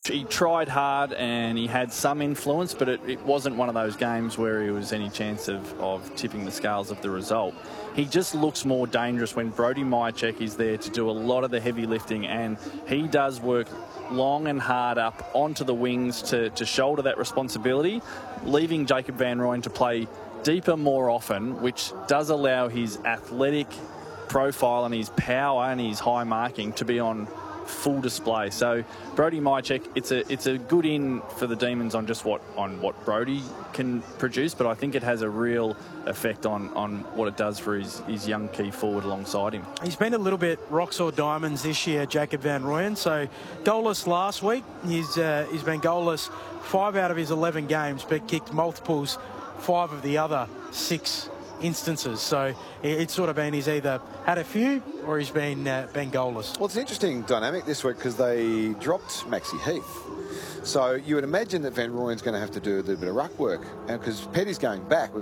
he tried hard and he had some influence, but it wasn't one of those games where he was any chance of tipping the scales of the result. He just looks more dangerous when Brody Mihocek is there to do a lot of the heavy lifting, and he does work long and hard up onto the wings to shoulder that responsibility, leaving Jacob van Rooyen to play deeper more often, which does allow his athletic profile and his power and his high marking to be on full display. So Brody Mihocek, it's a good in for the Demons on just what Brody can produce, but I think it has a real effect on what it does for his young key forward alongside him. He's been a little bit rocks or diamonds this year, Jacob van Rooyen. So goalless last week. He's been goalless 5 out of his 11 games, but kicked multiples 5 of the other 6 instances. So it's sort of been he's either had a few or he's been goalless. Well, it's an interesting dynamic this week because they dropped Maxi Heath. So you would imagine that van Rooyen's going to have to do a little bit of ruck work, because Petty's going back.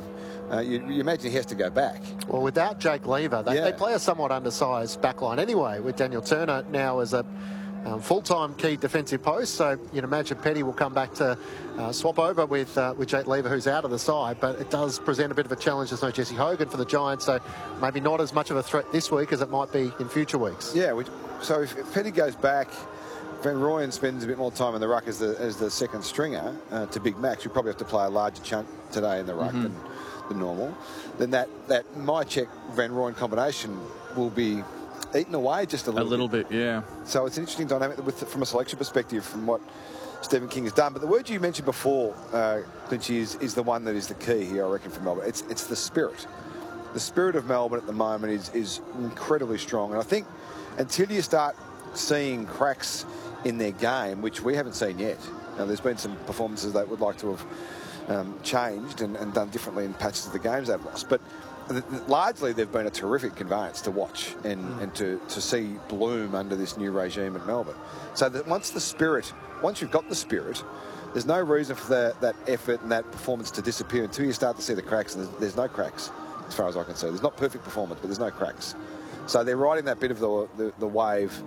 You imagine he has to go back. Well, without Jake Lever, they play a somewhat undersized backline anyway, with Daniel Turner now as a full-time key defensive post. So you'd imagine Petty will come back to swap over with Jake Lever, who's out of the side, but it does present a bit of a challenge. There's no Jesse Hogan for the Giants, so maybe not as much of a threat this week as it might be in future weeks. Yeah, so if Petty goes back, van Rooyen spends a bit more time in the ruck as the second stringer to Big Max, who probably have to play a larger chunk today in the ruck than normal. Then that Mihocek van Rooyen combination will be eaten away just a little bit. Yeah. So it's an interesting dynamic from a selection perspective from what Stephen King has done. But the word you mentioned before, Clinchy, is the one that is the key here, I reckon, for Melbourne. It's the spirit. The spirit of Melbourne at the moment is incredibly strong. And I think until you start seeing cracks in their game, which we haven't seen yet. Now, there's been some performances they would like to have changed and done differently in patches of the games they've lost. But largely, they've been a terrific conveyance to watch and to see bloom under this new regime at Melbourne. So that once you've got the spirit, there's no reason for that effort and that performance to disappear until you start to see the cracks. And there's no cracks, as far as I can see. There's not perfect performance, but there's no cracks. So they're riding that bit of the wave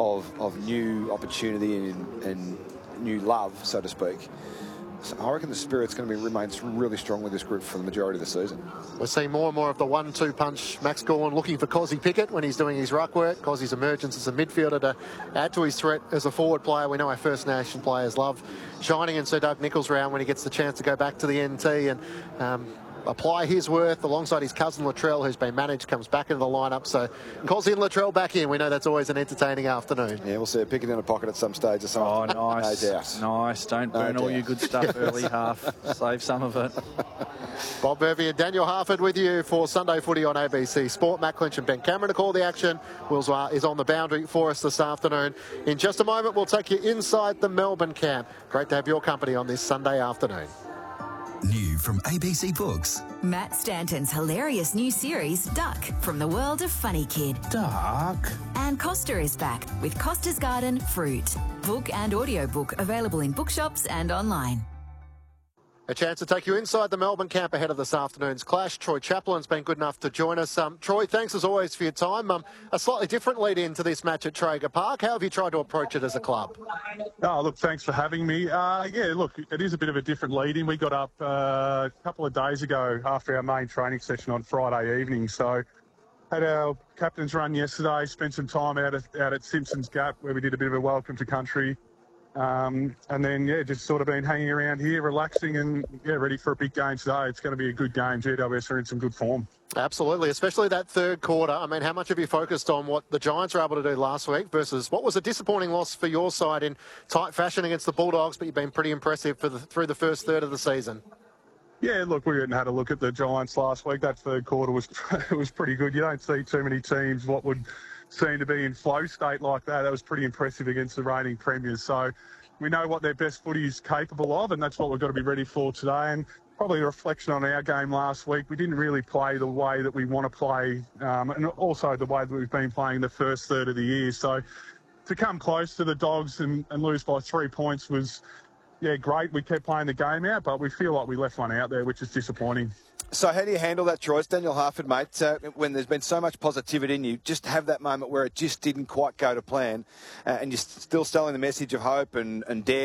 of new opportunity and new love, so to speak. So I reckon the spirit's going to remains really strong with this group for the majority of the season. We're seeing more and more of the 1-2 punch. Max Gawn looking for Cozzy Pickett when he's doing his ruck work. Cozzy's emergence as a midfielder to add to his threat as a forward player. We know our First Nation players love shining in Sir Doug Nicholls' round when he gets the chance to go back to the NT and apply his worth alongside his cousin Latrell, who's been managed, comes back into the lineup. So Cozzy and Latrell back in. We know that's always an entertaining afternoon. Yeah, we'll see a Pickett in a pocket at some stage or something. Oh, nice. No doubt. Nice. Don't burn all your good stuff early half. Save some of it. Bob Murphy and Daniel Harford with you for Sunday Footy on ABC Sport. Matt Clinch and Ben Cameron to call the action. Wills is on the boundary for us this afternoon. In just a moment, we'll take you inside the Melbourne camp. Great to have your company on this Sunday afternoon. New from ABC Books. Matt Stanton's hilarious new series, Duck, from the world of Funny Kid. Duck. And Costa is back with Costa's Garden Fruit. Book and audiobook available in bookshops and online. A chance to take you inside the Melbourne camp ahead of this afternoon's clash. Troy Chaplin's been good enough to join us. Troy, thanks as always for your time. A slightly different lead into this match at Traeger Park. How have you tried to approach it as a club? Oh, look, thanks for having me. Yeah, look, it is a bit of a different lead in. We got up a couple of days ago after our main training session on Friday evening. So had our captain's run yesterday, spent some time out at Simpsons Gap where we did a bit of a welcome to country. And then, yeah, just sort of been hanging around here, relaxing and, yeah, ready for a big game today. It's going to be a good game. GWS are in some good form. Absolutely, especially that third quarter. I mean, how much have you focused on what the Giants were able to do last week versus what was a disappointing loss for your side in tight fashion against the Bulldogs, but you've been pretty impressive through the first third of the season? Yeah, look, we had a look at the Giants last week. That third quarter was pretty good. You don't see too many teams what would seem to be in flow state like that. That was pretty impressive against the reigning premiers. So we know what their best footy is capable of, and that's what we've got to be ready for today. And probably a reflection on our game last week. We didn't really play the way that we want to play, and also the way that we've been playing the first third of the year. So to come close to the Dogs and lose by 3 points was, yeah, great. We kept playing the game out, but we feel like we left one out there, which is disappointing. So how do you handle that, Troy? It's Daniel Harford, mate. When there's been so much positivity in you, just have that moment where it just didn't quite go to plan, and you're still selling the message of hope and dare.